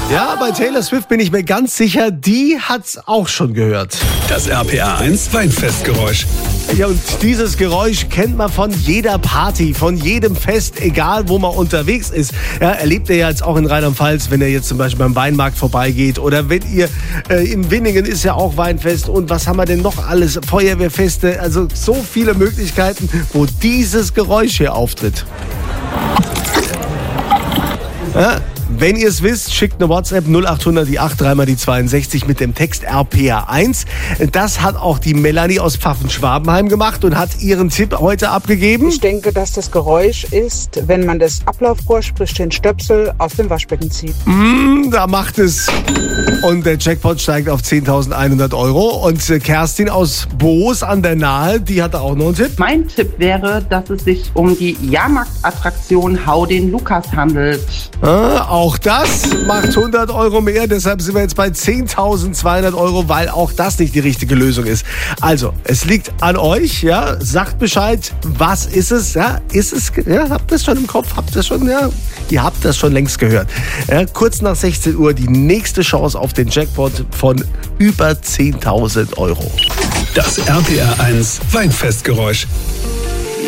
Ja, bei Taylor Swift bin ich mir ganz sicher, die hat's auch schon gehört. Das RPR 1 Weinfestgeräusch. Ja, und dieses Geräusch kennt man von jeder Party, von jedem Fest, egal wo man unterwegs ist. Ja, erlebt ihr ja jetzt auch in Rheinland-Pfalz, wenn ihr jetzt zum Beispiel beim Weinmarkt vorbeigeht oder wenn ihr in Winningen ist ja auch Weinfest und was haben wir denn noch alles? Feuerwehrfeste, also so viele Möglichkeiten, wo dieses Geräusch hier auftritt. Ja, wenn ihr es wisst, schickt eine WhatsApp 0800 die 8 3 mal die 62 mit dem Text RPR1. Das hat auch die Melanie aus Pfaffenschwabenheim gemacht und hat ihren Tipp heute abgegeben. Ich denke, dass das Geräusch ist, wenn man das Ablaufrohr, sprich den Stöpsel, aus dem Waschbecken zieht. Da macht es. Und der Jackpot steigt auf 10.100 €. Und Kerstin aus Boos an der Nahe, die hatte auch noch einen Tipp. Mein Tipp wäre, dass es sich um die Jahrmarktattraktion Hau den Lukas handelt. Auch das macht 100 € mehr, deshalb sind wir jetzt bei 10.200 €, weil auch das nicht die richtige Lösung ist. Also, es liegt an euch, ja, sagt Bescheid, was ist es, ja, habt ihr es schon im Kopf, ihr habt das schon längst gehört. Ja, kurz nach 16 Uhr die nächste Chance auf den Jackpot von über 10.000 €. Das RPR 1 Weinfestgeräusch.